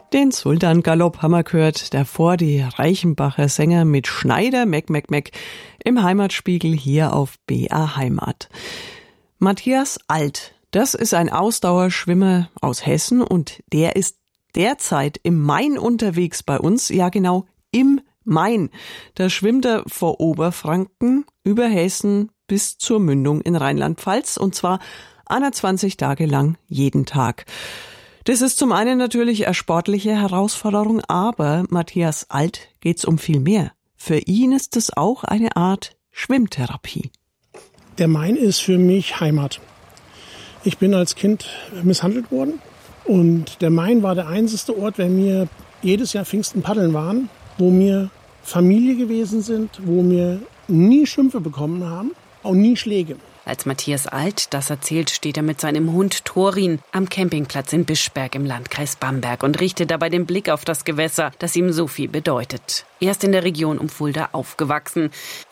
Den Sultan-Galopp haben wir gehört, davor die Reichenbacher Sänger mit Schneider, Meck, Meck, Meck, im Heimatspiegel hier auf BR Heimat. Matthias Alt, das ist ein Ausdauerschwimmer aus Hessen und der ist derzeit im Main unterwegs bei uns, ja genau, im Main. Da schwimmt er vor Oberfranken über Hessen bis zur Mündung in Rheinland-Pfalz und zwar 21 Tage lang jeden Tag. Das ist zum einen natürlich eine sportliche Herausforderung, aber Matthias Alt geht's um viel mehr. Für ihn ist es auch eine Art Schwimmtherapie. Der Main ist für mich Heimat. Ich bin als Kind misshandelt worden und der Main war der einzige Ort, wenn wir jedes Jahr Pfingsten paddeln waren, wo wir Familie gewesen sind, wo wir nie Schimpfe bekommen haben, auch nie Schläge. Als Matthias Alt das erzählt, steht er mit seinem Hund Thorin am Campingplatz in Bischberg im Landkreis Bamberg und richtet dabei den Blick auf das Gewässer, das ihm so viel bedeutet. Er ist in der Region um Fulda aufgewachsen.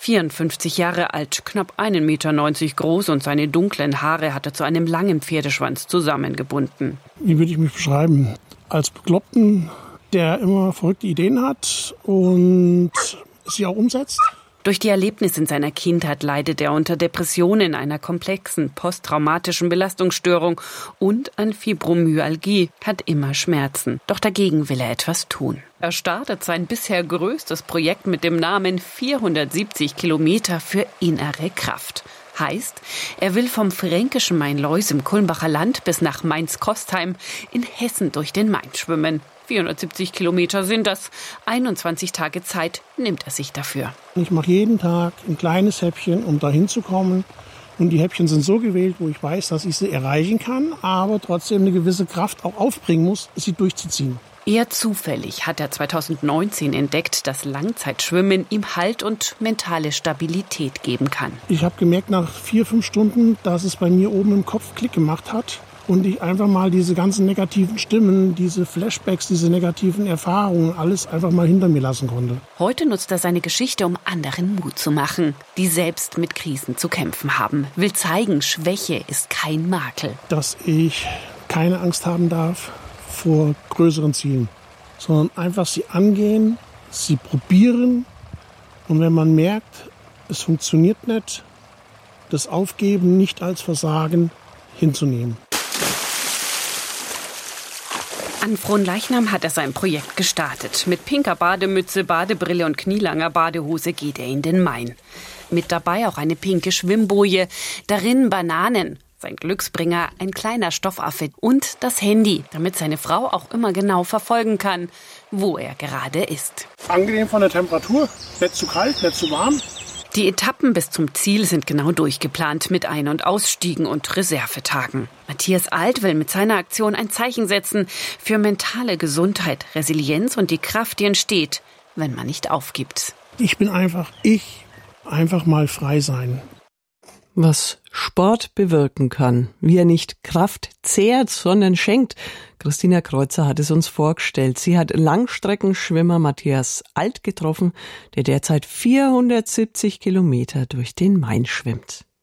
54 Jahre alt, knapp 1,90 Meter groß und seine dunklen Haare hat er zu einem langen Pferdeschwanz zusammengebunden. Wie würde ich mich beschreiben? Als Bekloppten, der immer verrückte Ideen hat und sie auch umsetzt. Durch die Erlebnisse in seiner Kindheit leidet er unter Depressionen, einer komplexen posttraumatischen Belastungsstörung und an Fibromyalgie, hat immer Schmerzen. Doch dagegen will er etwas tun. Er startet sein bisher größtes Projekt mit dem Namen 470 Kilometer für innere Kraft. Heißt, er will vom fränkischen Main-Leus im Kulmbacher Land bis nach Mainz-Kostheim in Hessen durch den Main schwimmen. 470 Kilometer sind das. 21 Tage Zeit nimmt er sich dafür. Ich mache jeden Tag ein kleines Häppchen, um dahin zu kommen. Und die Häppchen sind so gewählt, wo ich weiß, dass ich sie erreichen kann, aber trotzdem eine gewisse Kraft auch aufbringen muss, sie durchzuziehen. Eher zufällig hat er 2019 entdeckt, dass Langzeitschwimmen ihm Halt und mentale Stabilität geben kann. Ich habe gemerkt nach 4-5 Stunden, dass es bei mir oben im Kopf Klick gemacht hat. Und ich einfach mal diese ganzen negativen Stimmen, diese Flashbacks, diese negativen Erfahrungen, alles einfach mal hinter mir lassen konnte. Heute nutzt er seine Geschichte, um anderen Mut zu machen, die selbst mit Krisen zu kämpfen haben. Will zeigen, Schwäche ist kein Makel. Dass ich keine Angst haben darf vor größeren Zielen, sondern einfach sie angehen, sie probieren. Und wenn man merkt, es funktioniert nicht, das Aufgeben nicht als Versagen hinzunehmen. An Fronleichnam hat er sein Projekt gestartet. Mit pinker Bademütze, Badebrille und knielanger Badehose geht er in den Main. Mit dabei auch eine pinke Schwimmboje, darin Bananen, sein Glücksbringer, ein kleiner Stoffaffe und das Handy, damit seine Frau auch immer genau verfolgen kann, wo er gerade ist. Angenehm von der Temperatur, nicht zu kalt, nicht zu warm. Die Etappen bis zum Ziel sind genau durchgeplant mit Ein- und Ausstiegen und Reservetagen. Matthias Alt will mit seiner Aktion ein Zeichen setzen für mentale Gesundheit, Resilienz und die Kraft, die entsteht, wenn man nicht aufgibt. Ich bin einfach mal frei sein. Was Sport bewirken kann, wie er nicht Kraft zehrt, sondern schenkt. Christina Kreuzer hat es uns vorgestellt. Sie hat Langstreckenschwimmer Matthias Alt getroffen, der derzeit 470 Kilometer durch den Main schwimmt.